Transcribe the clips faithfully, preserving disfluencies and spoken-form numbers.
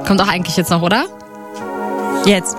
Kommt auch eigentlich jetzt noch, oder? Jetzt.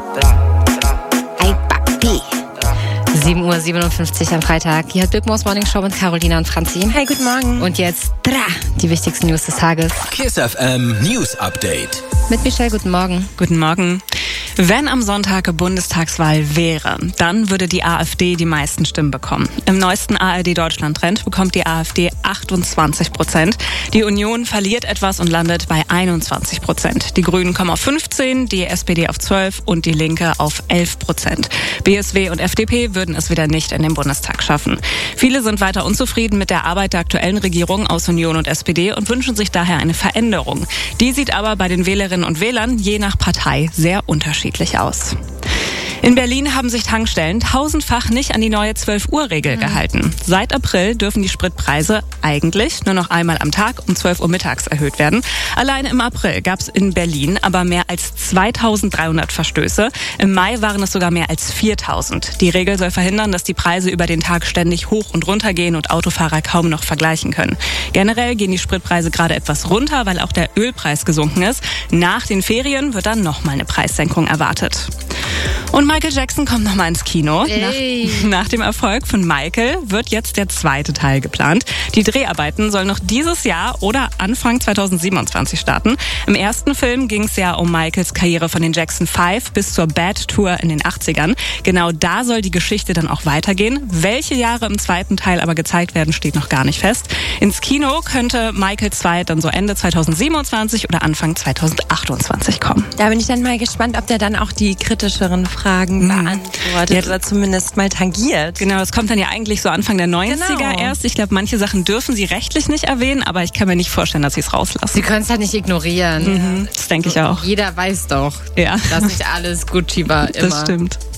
sieben Uhr siebenundfünfzig am Freitag. Hier hat Big Morning Show mit Carolina und Franzi. Hey, guten Morgen. Und jetzt dra, die wichtigsten News des Tages. Kiss F M News Update. Mit Michelle, guten Morgen. Guten Morgen. Wenn am Sonntag Bundestagswahl wäre, dann würde die AfD die meisten Stimmen bekommen. Im neuesten A R D Deutschland Trend bekommt die AfD achtundzwanzig Prozent. Die Union verliert etwas und landet bei einundzwanzig Prozent. Die Grünen kommen auf fünfzehn, die S P D auf zwölf und die Linke auf elf Prozent. B S W und F D P würden es wieder nicht in den Bundestag schaffen. Viele sind weiter unzufrieden mit der Arbeit der aktuellen Regierung aus Union und S P D und wünschen sich daher eine Veränderung. Die sieht aber bei den Wählerinnen und Wählern je nach Partei sehr unterschiedlich aus. In Berlin haben sich Tankstellen tausendfach nicht an die neue zwölf-Uhr-Regel gehalten. Seit April dürfen die Spritpreise eigentlich nur noch einmal am Tag um zwölf Uhr mittags erhöht werden. Allein im April gab es in Berlin aber mehr als zweitausenddreihundert Verstöße. Im Mai waren es sogar mehr als viertausend. Die Regel soll verhindern, dass die Preise über den Tag ständig hoch und runter gehen und Autofahrer kaum noch vergleichen können. Generell gehen die Spritpreise gerade etwas runter, weil auch der Ölpreis gesunken ist. Nach den Ferien wird dann nochmal eine Preissenkung erwartet. Und Michael Jackson kommt nochmal ins Kino. Nach, nach dem Erfolg von Michael wird jetzt der zweite Teil geplant. Die Dreharbeiten sollen noch dieses Jahr oder Anfang zweitausendsiebenundzwanzig starten. Im ersten Film ging es ja um Michaels Karriere von den Jackson Five bis zur Bad Tour in den achtzigern. Genau da soll die Geschichte dann auch weitergehen. Welche Jahre im zweiten Teil aber gezeigt werden, steht noch gar nicht fest. Ins Kino könnte Michael zwei dann so Ende zweitausendsiebenundzwanzig oder Anfang zweitausendachtundzwanzig kommen. Da bin ich dann mal gespannt, ob der dann auch die kritischeren Fragen beantwortet ja, oder zumindest mal tangiert. Genau, das kommt dann ja eigentlich so Anfang der neunziger genau. erst. Ich glaube, manche Sachen dürfen sie rechtlich nicht erwähnen, aber ich kann mir nicht vorstellen, dass sie es rauslassen. Sie können es halt nicht ignorieren. Mhm, das denke ich auch. Jeder weiß doch, ja. dass nicht alles Gucci war immer. Das stimmt.